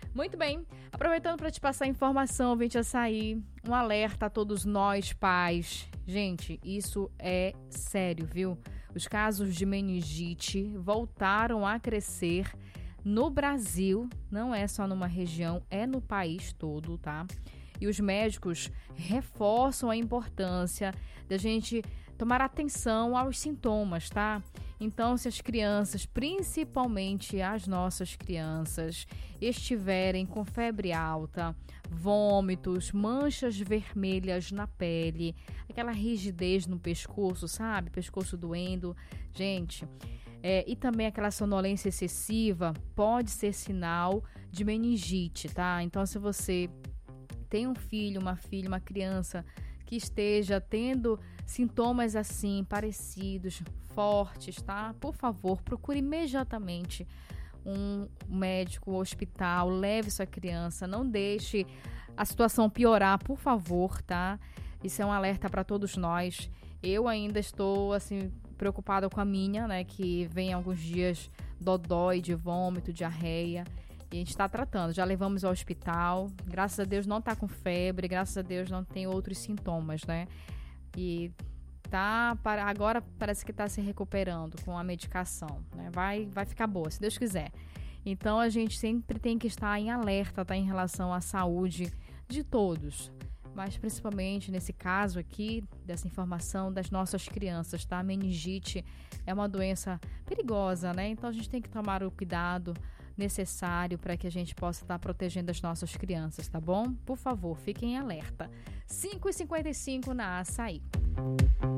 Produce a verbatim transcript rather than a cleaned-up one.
Muito bem, aproveitando para te passar a informação, ouvinte Açaí, um alerta a todos nós pais. Gente, isso é sério, viu? Os casos de meningite voltaram a crescer no Brasil, não é só numa região, é no país todo, tá? E os médicos reforçam a importância da gente tomar atenção aos sintomas, tá? Então, se as crianças, principalmente as nossas crianças, estiverem com febre alta, vômitos, manchas vermelhas na pele, aquela rigidez no pescoço, sabe? Pescoço doendo, gente, é, e também aquela sonolência excessiva, pode ser sinal de meningite, tá? Então, se você tem um filho, uma filha, uma criança que esteja tendo sintomas assim, parecidos, fortes, tá? Por favor, procure imediatamente um médico, um hospital, leve sua criança, não deixe a situação piorar, por favor, tá? Isso é um alerta para todos nós. Eu ainda estou, assim, preocupada com a minha, né? Que vem alguns dias dodói, de vômito, diarreia. E a gente está tratando, já levamos ao hospital, graças a Deus não está com febre, graças a Deus não tem outros sintomas, né? E tá, para, agora parece que está se recuperando com a medicação, né? Vai, vai ficar boa, se Deus quiser. Então a gente sempre tem que estar em alerta, tá? Em relação à saúde de todos, mas principalmente nesse caso aqui, dessa informação das nossas crianças, tá? A meningite é uma doença perigosa, né? Então a gente tem que tomar o cuidado necessário para que a gente possa estar protegendo as nossas crianças, tá bom? Por favor, fiquem em alerta. cinco e cinquenta e cinco na Açaí.